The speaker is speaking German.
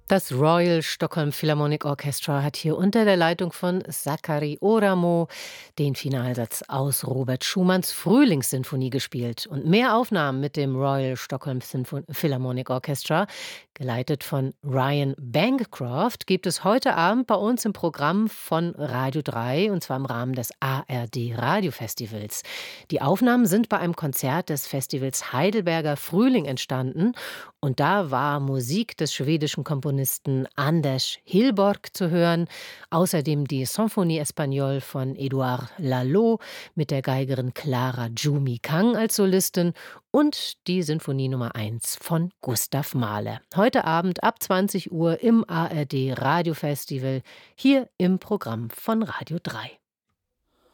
Das Royal Stockholm Philharmonic Orchestra hat hier unter der Leitung von Sakari Oramo den Finalsatz aus Robert Schumanns Frühlingssinfonie gespielt. Und mehr Aufnahmen mit dem Royal Stockholm Philharmonic Orchestra, geleitet von Ryan Bancroft, gibt es heute Abend bei uns im Programm von Radio 3, und zwar im Rahmen des ARD Radiofestivals. Die Aufnahmen sind bei einem Konzert des Festivals Heidelberger Frühling entstanden, und da war Musik des schwedischen Komponisten Anders Hillborg zu hören, außerdem die Symphonie Espagnole von Edouard Laloux mit der Geigerin Clara Jumi Kang als Solistin und die Sinfonie Nummer 1 von Gustav Mahler. Heute Abend ab 20 Uhr im ARD Radiofestival hier im Programm von Radio 3.